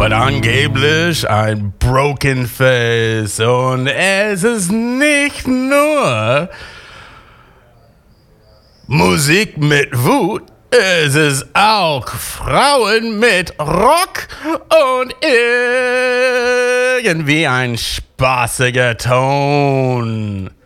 aber angeblich ein Broken Face. Und es ist nicht nur Musik mit Wut, es ist auch Frauen mit Rock und irgendwie ein spaßiger Ton.